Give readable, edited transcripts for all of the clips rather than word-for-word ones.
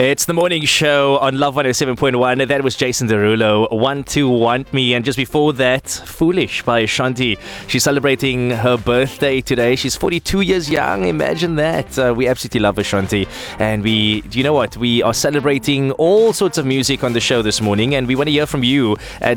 It's the morning show on Love 107.1. That was Jason Derulo, Want to Want Me. And just before that, Foolish by Ashanti. She's celebrating her birthday today. She's 42 years young. Imagine that. We absolutely love Ashanti. And do you know what? We are celebrating all sorts of music on the show this morning. And we want to hear from you at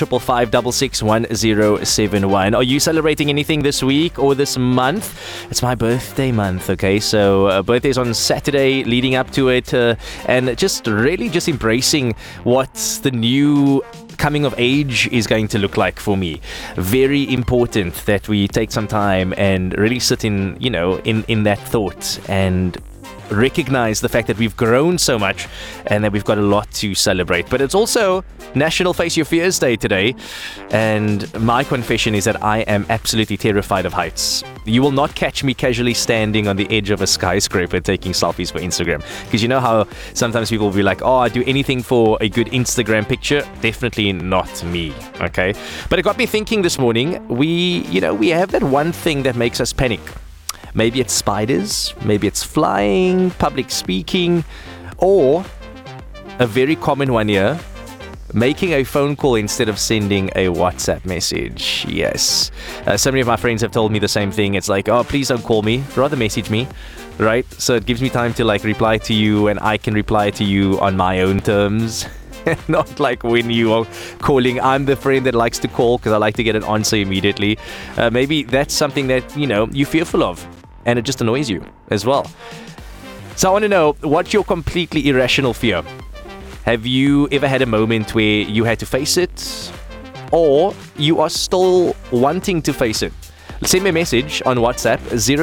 0555 Are you celebrating anything this week or this month? It's my birthday month, okay? So birthday's on Saturday, leading up to it. And just really just embracing what the new coming of age is going to look like for me. Very important that we take some time and really sit in that thought and recognize the fact that we've grown so much and that we've got a lot to celebrate. But it's also National Face Your Fears Day today, and my confession is that I am absolutely terrified of heights. You will not catch me casually standing on the edge of a skyscraper taking selfies for Instagram, because you know how sometimes people will be like, oh, I'd do anything for a good Instagram picture. Definitely not me, okay? But it got me thinking this morning. We have that one thing that makes us panic. Maybe it's spiders, maybe it's flying, public speaking, or a very common one here, making a phone call instead of sending a WhatsApp message. Yes. So many of my friends have told me the same thing. It's like, oh, please don't call me, rather message me, right? So it gives me time to reply to you, and I can reply to you on my own terms. Not like when you are calling. I'm the friend that likes to call because I like to get an answer immediately. Maybe that's something that, you're fearful of, and it just annoys you as well. So I want to know, what's your completely irrational fear? Have you ever had a moment where you had to face it, or you are still wanting to face it? Send me a message on WhatsApp,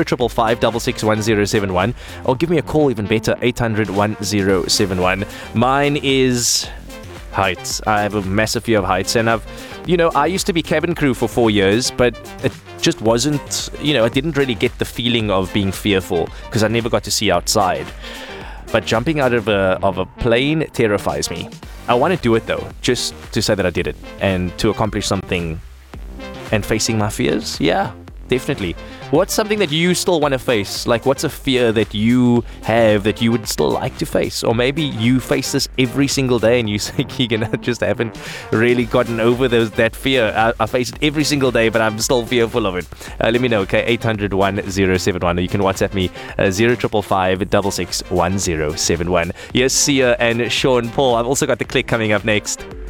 0555 or give me a call, even better, 800-1071. Mine is heights. I have a massive fear of heights, and I used to be cabin crew for 4 years, but it just wasn't, I didn't really get the feeling of being fearful because I never got to see outside. But jumping out of a plane terrifies me. I want to do it though, just to say that I did it and to accomplish something. And facing my fears, yeah, definitely. What's something that you still want to face? Like, what's a fear that you have that you would still like to face? Or maybe you face this every single day and you say, Keegan, I just haven't really gotten over that fear. I face it every single day, but I'm still fearful of it. Let me know, okay? 800-1071. Or you can WhatsApp me, 0555 Here's Sia and Sean Paul. I've also got the click coming up next.